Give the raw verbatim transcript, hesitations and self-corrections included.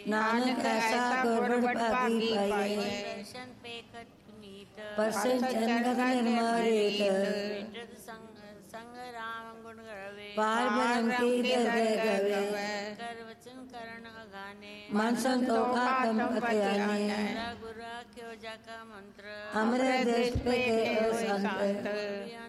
नानक ऐसा गुरबड़ भागी पाई दर्शन पेखत पुनीत परसन चंदक निर्मारित संग राम गुण गवे पार ब्रह्म की दरगह गवे कर वचन करण अगाने मन संतोखा तम कथयाने गुरु क्यों जाका मंत्र अमृत देश पे के संत